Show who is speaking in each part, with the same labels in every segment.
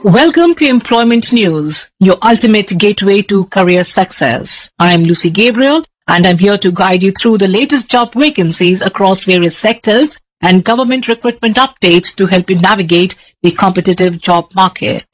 Speaker 1: Welcome to Employment News, your ultimate gateway to career success. I am Lucy Gabriel, and I'm here to guide you through the latest job vacancies across various sectors and government recruitment updates to help you navigate the competitive job market.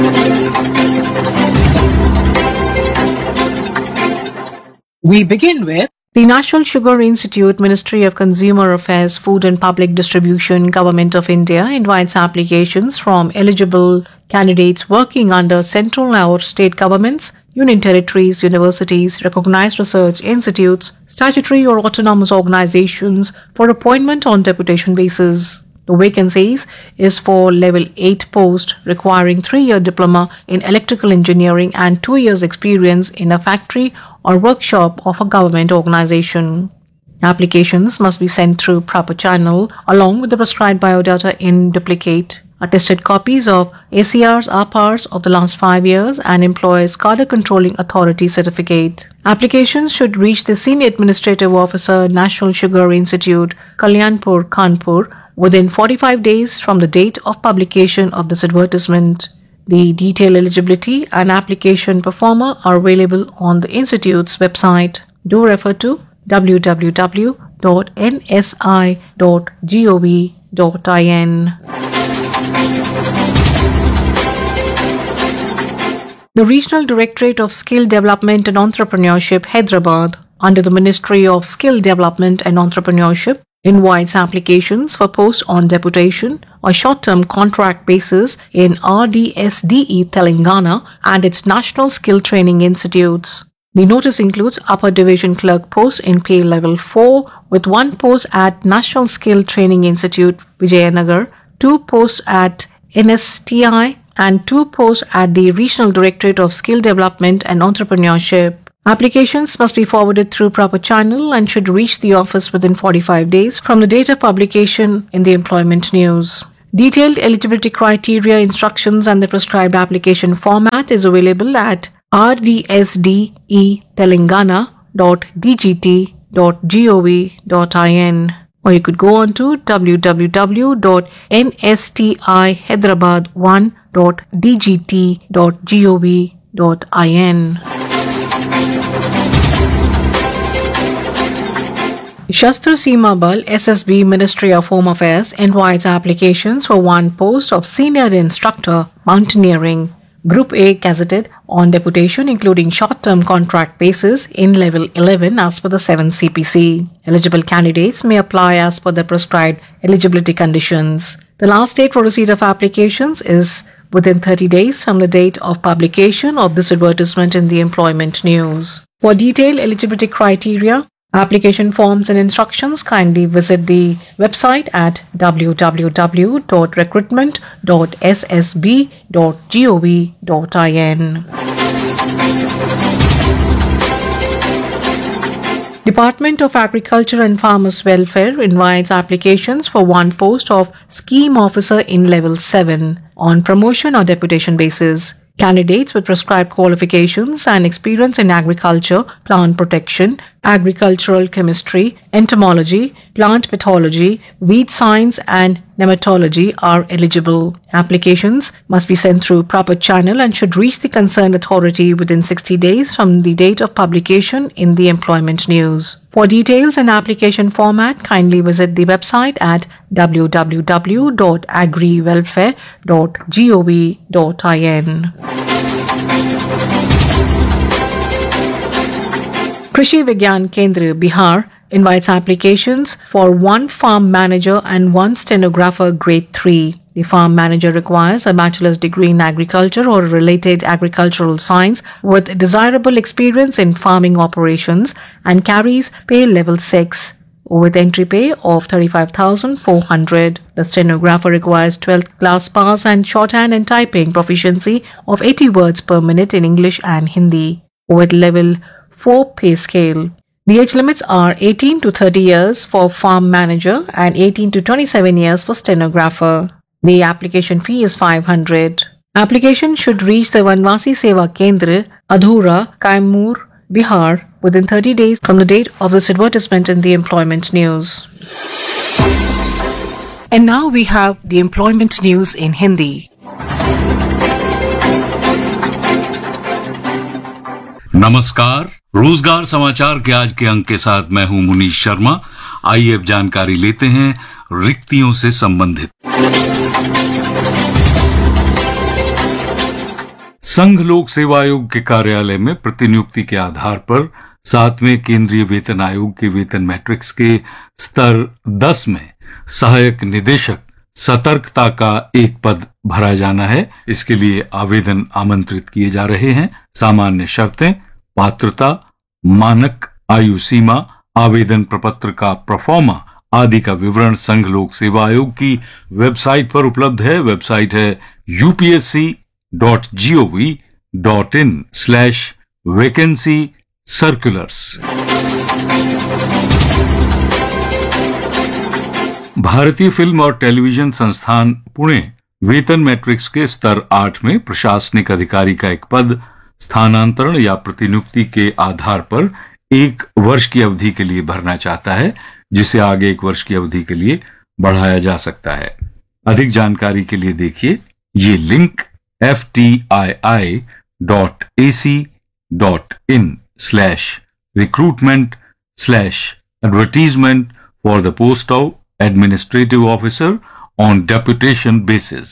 Speaker 1: We begin with the National Sugar Institute, Ministry of Consumer Affairs, Food and Public Distribution, Government of India invites applications from eligible candidates working under central or state governments, union territories, universities, recognized research institutes, statutory or autonomous organizations for appointment on deputation basis. The vacancies is for level 8 post requiring 3-year diploma in electrical engineering and 2 years experience in a factory or workshop of a government organization. Applications must be sent through proper channel along with the prescribed biodata in duplicate. Attested copies of ACRs, RPARs of the last 5 years and Employers Cadre Controlling Authority certificate. Applications should reach the Senior Administrative Officer, National Sugar Institute, Kalyanpur, Kanpur, within 45 days from the date of publication of this advertisement. The detailed eligibility and application performer are available on the Institute's website. Do refer to www.nsi.gov.in. The Regional Directorate of Skill Development and Entrepreneurship, Hyderabad, under the Ministry of Skill Development and Entrepreneurship, invites applications for posts on deputation or short-term contract basis in RDSDE Telangana and its National Skill Training Institutes. The notice includes upper division clerk post in pay level 4 with 1 post at National Skill Training Institute, Vijayanagar, 2 posts at NSTI and 2 posts at the Regional Directorate of Skill Development and Entrepreneurship. Applications must be forwarded through proper channel and should reach the office within 45 days from the date of publication in the Employment News. Detailed eligibility criteria, instructions and the prescribed application format is available at rdsde.telangana.dgt.gov.in, or you could go on to www.nstihyderabad1.dgt.gov.in. Shastra Seema Bal SSB Ministry of Home Affairs invites applications for 1 post of Senior Instructor Mountaineering, Group A gazetted on deputation including short-term contract basis in level 11 as per the 7th CPC. Eligible candidates may apply as per the prescribed eligibility conditions. The last date for receipt of applications is within 30 days from the date of publication of this advertisement in the Employment News. For detailed eligibility criteria, application forms and instructions, kindly visit the website at www.recruitment.ssb.gov.in. Department of Agriculture and Farmers Welfare invites applications for 1 post of Scheme Officer in Level 7 on promotion or deputation basis. Candidates with prescribed qualifications and experience in agriculture, plant protection, agricultural chemistry, entomology, plant pathology, weed science and nematology are eligible. Applications must be sent through proper channel and should reach the concerned authority within 60 days from the date of publication in the Employment News. For details and application format, kindly visit the website at www.agriwelfare.gov.in. Krishi Vigyan Kendra, Bihar, invites applications for 1 farm manager and 1 stenographer grade 3. The farm manager requires a bachelor's degree in agriculture or related agricultural science with desirable experience in farming operations and carries pay level 6 with entry pay of 35,400. The stenographer requires 12th class pass and shorthand and typing proficiency of 80 words per minute in English and Hindi with level 4 pay scale. The age limits are 18 to 30 years for farm manager and 18 to 27 years for stenographer. The application fee is 500. Application should reach the Vanvasi Seva Kendra, Adhura, Kaimur, Bihar within 30 days from the date of this advertisement in the Employment News. And now we have the Employment News in Hindi.
Speaker 2: नमस्कार, रोजगार समाचार के आज के अंक के साथ मैं हूं मुनीश शर्मा। आइए अब जानकारी लेते हैं रिक्तियों से संबंधित। संघ लोक सेवा आयोग के कार्यालय में प्रतिनियुक्ति के आधार पर 7वें केंद्रीय वेतन आयोग के वेतन मैट्रिक्स के स्तर 10 में सहायक निदेशक सतर्कता का एक पद भरा जाना है। इसके लिए आवेदन आमंत्रित किए जा रहे हैं। सामान्य शर्तें, पात्रता, मानक आयु सीमा, आवेदन प्रपत्र का प्रोफॉर्मा आदि का विवरण संघ लोक सेवा आयोग की वेबसाइट पर उपलब्ध है। वेबसाइट है upsc.gov.in/vacancy circulars। भारतीय फिल्म और टेलीविजन संस्थान पुणे वेतन मैट्रिक्स के स्तर 8 में प्रशासनिक अधिकारी का एक पद स्थानांतरण या प्रतिनियुक्ति के आधार पर 1 वर्ष की अवधि के लिए भरना चाहता है, जिसे आगे 1 वर्ष की अवधि के लिए बढ़ाया जा सकता है। अधिक जानकारी के लिए देखिए ये link ftii.ac.in/recruitment/advertisement for the post of administrative officer on deputation basis।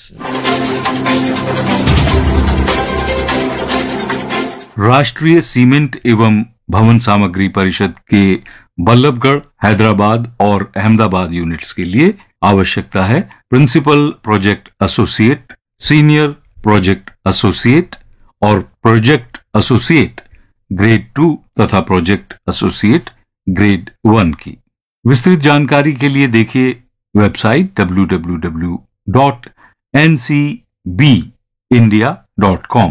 Speaker 2: राष्ट्रीय सीमेंट एवं भवन सामग्री परिषद के बल्लभगढ़, हैदराबाद और अहमदाबाद यूनिट्स के लिए आवश्यकता है principal project associate, senior project associate और प्रोजेक्ट एसोसिएट ग्रेड 2 तथा प्रोजेक्ट एसोसिएट ग्रेड 1 की। विस्तृत जानकारी के लिए देखिए वेबसाइट www.ncbindia.com।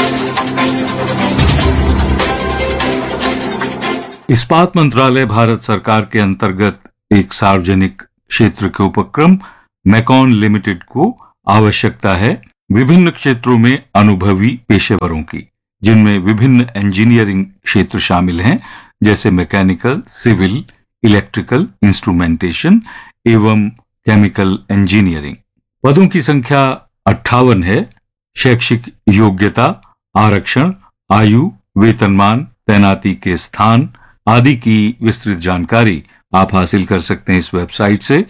Speaker 2: इस्पात मंत्रालय भारत सरकार के अंतर्गत एक सार्वजनिक क्षेत्र के उपक्रम मैकॉन लिमिटेड को आवश्यकता है विभिन्न क्षेत्रों में अनुभवी पेशेवरों की, जिनमें विभिन्न इंजीनियरिंग क्षेत्र शामिल हैं, जैसे मैकेनिकल, सिविल, इलेक्ट्रिकल, इंस्ट्रूमेंटेशन एवं केमिकल इंजीनियरिंग। पदों की संख्या 58 है। शैक्षिक योग्यता, आरक्षण, आयु, वेतनमान, तैनाती के स्थान आदि की विस्तृत जानकारी आप हासिल कर सकते हैं इस वेबसाइट से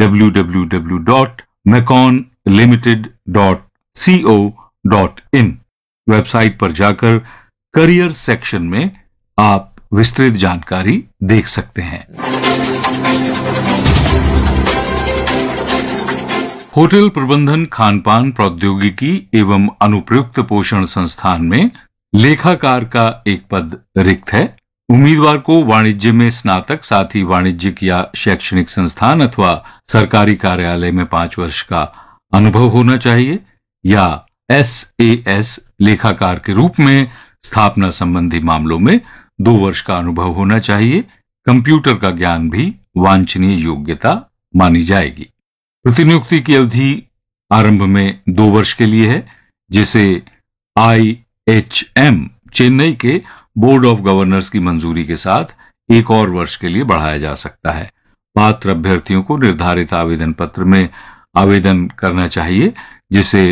Speaker 2: www.meconlimited.co.in। वेबसाइट पर जाकर करियर सेक्शन में आप विस्तृत जानकारी देख सकते हैं। होटल प्रबंधन, खानपान प्रौद्योगिकी एवं अनुप्रयुक्त पोषण संस्थान में लेखाकार का एक पद रिक्त है। उम्मीदवार को वाणिज्य में स्नातक, साथ ही वाणिज्यिक या शैक्षणिक संस्थान अथवा सरकारी कार्यालय में 5 वर्ष का अनुभव होना चाहिए या SAS लेखाकार के रूप में स्थापना संबंधी मामलों में 2 वर्ष का अनुभव होना चाहिए। कंप्यूटर का ज्ञान भी वांछनीय योग्यता मानी जाएगी। प्रतिनियुक्ति की अवधि आरंभ में 2 वर्ष के लिए है, जिसे IHM चेन्नई के बोर्ड ऑफ गवर्नर्स की मंजूरी के साथ 1 और वर्ष के लिए बढ़ाया जा सकता है। पात्र अभ्यर्थियों को निर्धारित आवेदन पत्र में आवेदन करना चाहिए, जिसे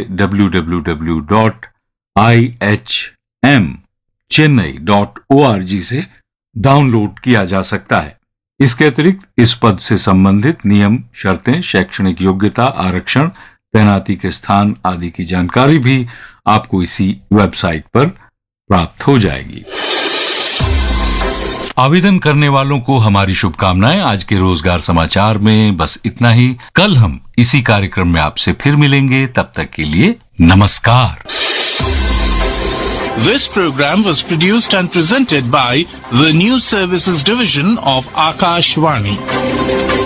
Speaker 2: www.ihmchennai.org से डाउनलोड किया जा सकता है। इसके अतिरिक्त इस पद से संबंधित नियम, शर्तें, शैक्षणिक योग्यता, आरक्षण, तैनाती के स्थान आदि की जानकारी भी आपको इसी वेबसाइट पर प्राप्त हो जाएगी। आवेदन करने वालों को हमारी शुभकामनाएं। आज के रोजगार समाचार में बस इतना ही। कल हम इसी कार्यक्रम में आपसे फिर मिलेंगे। तब तक के लिए नमस्कार।
Speaker 3: This program was produced and presented by the News Services Division of Akashvani.